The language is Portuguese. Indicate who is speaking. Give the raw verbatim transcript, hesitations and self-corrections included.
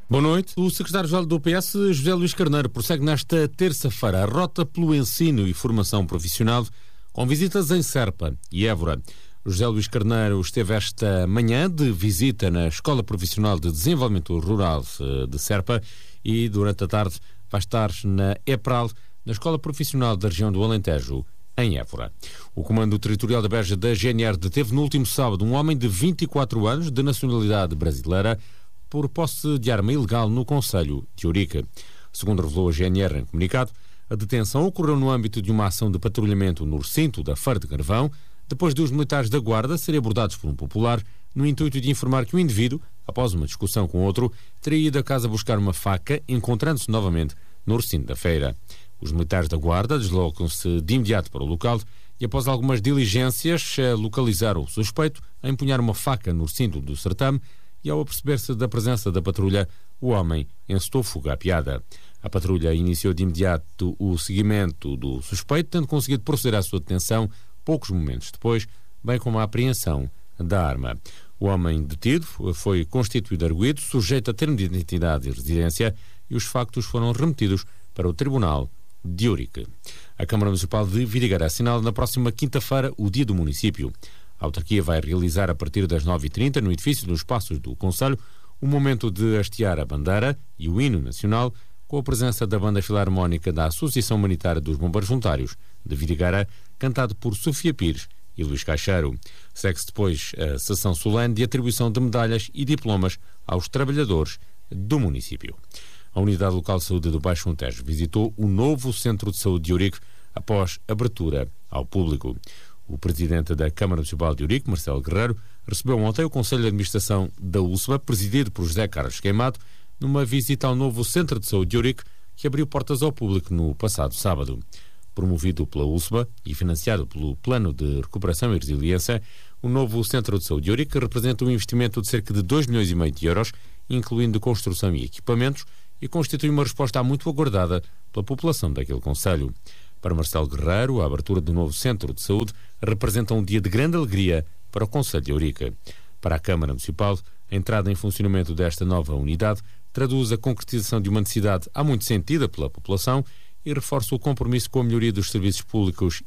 Speaker 1: Boa noite. O secretário-geral do P S, José Luís Carneiro, prossegue nesta terça-feira a rota pelo ensino e formação profissional com visitas em Serpa e Évora. José Luís Carneiro esteve esta manhã de visita na Escola Profissional de Desenvolvimento Rural de Serpa e durante a tarde vai estar na EPRAL, na Escola Profissional da região do Alentejo, em Évora. O Comando Territorial da Beja da G N R deteve no último sábado um homem de vinte e quatro anos, de nacionalidade brasileira, por posse de arma ilegal no concelho de Ourique. Segundo revelou a G N R em comunicado, a detenção ocorreu no âmbito de uma ação de patrulhamento no recinto da Feira de Carvão, depois de os militares da Guarda serem abordados por um popular, no intuito de informar que o indivíduo, após uma discussão com outro, teria ido a casa buscar uma faca, encontrando-se novamente no recinto da feira. Os militares da Guarda deslocam-se de imediato para o local e, após algumas diligências, localizaram o suspeito a empunhar uma faca no recinto do certame e, ao aperceber-se da presença da patrulha, o homem encetou fuga à piada. A patrulha iniciou de imediato o seguimento do suspeito, tendo conseguido proceder à sua detenção poucos momentos depois, bem como a apreensão da arma. O homem detido foi constituído arguido, sujeito a termo de identidade e residência, e os factos foram remetidos para o Tribunal de Ourique. A Câmara Municipal de Vidigueira assinala na próxima quinta-feira o Dia do Município. A autarquia vai realizar a partir das nove e trinta, no edifício dos Passos do Concelho, um momento de hastear a bandeira e o hino nacional, com a presença da Banda Filarmónica da Associação Humanitária dos Bombeiros Voluntários de Vidigueira, cantado por Sofia Pires e Luís Caixeiro. Segue-se depois a sessão solene de atribuição de medalhas e diplomas aos trabalhadores do município. A Unidade Local de Saúde do Baixo Montejo visitou o novo Centro de Saúde de Ourique após abertura ao público. O presidente da Câmara Municipal de Ourique, Marcelo Guerreiro, recebeu ontem o Conselho de Administração da U S B A, presidido por José Carlos Queimado, numa visita ao novo Centro de Saúde de Ourique, que abriu portas ao público no passado sábado. Promovido pela U S B A e financiado pelo Plano de Recuperação e Resiliência, o novo Centro de Saúde de Ourique representa um investimento de cerca de dois milhões e meio de euros, incluindo construção e equipamentos, e constitui uma resposta muito aguardada pela população daquele concelho. Para Marcelo Guerreiro, a abertura do novo Centro de Saúde representa um dia de grande alegria para o concelho de Ourique. Para a Câmara Municipal, a entrada em funcionamento desta nova unidade traduz a concretização de uma necessidade há muito sentida pela população e reforça o compromisso com a melhoria dos serviços públicos